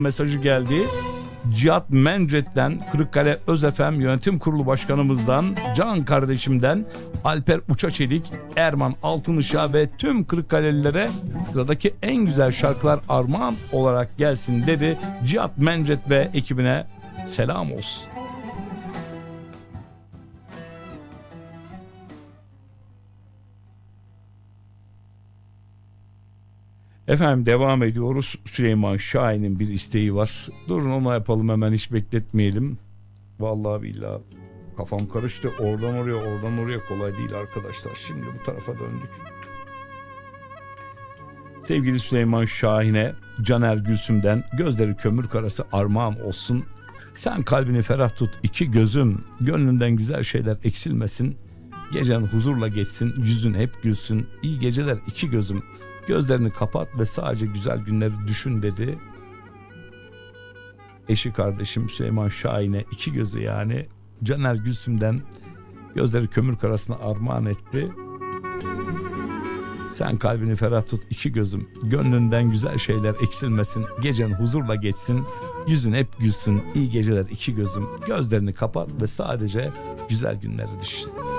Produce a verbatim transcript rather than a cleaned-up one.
mesajı geldi. Cihat Mencet'ten, Kırıkkale Özefem Yönetim Kurulu Başkanımızdan, Can kardeşimden, Alper Uçaçelik, Erman Altınışa ve tüm Kırıkkalelilere sıradaki en güzel şarkılar armağan olarak gelsin dedi. Cihat Mencet ve ekibine selam olsun. Efendim devam ediyoruz. Süleyman Şahin'in bir isteği var. Durun ona yapalım hemen, hiç bekletmeyelim. Vallahi billahi kafam karıştı. Oradan oraya oradan oraya kolay değil arkadaşlar. Şimdi bu tarafa döndük. Sevgili Süleyman Şahin'e Caner Gülsüm'den gözleri kömür karası armağan olsun. Sen kalbini ferah tut iki gözüm. Gönlünden güzel şeyler eksilmesin. Gecen huzurla geçsin. Yüzün hep gülsün. İyi geceler iki gözüm. Gözlerini kapat ve sadece güzel günleri düşün dedi. Eşi kardeşim Süleyman Şahin'e iki gözü yani Caner Gülsüm'den gözleri kömür karasına armağan etti. Sen kalbini ferah tut iki gözüm. Gönlünden güzel şeyler eksilmesin. Gecen huzurla geçsin. Yüzün hep gülsün. İyi geceler iki gözüm. Gözlerini kapat ve sadece güzel günleri düşün.